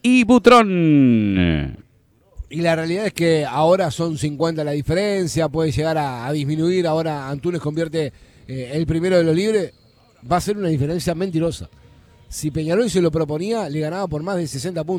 y Butrón. Y la realidad es que ahora son 50 la diferencia, puede llegar a disminuir. Ahora Antunes convierte el primero de los libres. Va a ser una diferencia mentirosa. Si Peñarol se lo proponía, le ganaba por más de 60 puntos.